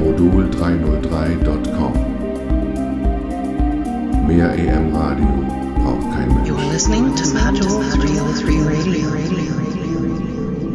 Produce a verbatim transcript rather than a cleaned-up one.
modul dreihundertdrei Punkt com. Mehr E M Radio braucht kein Mensch. You're listening to Module three oh three Radio.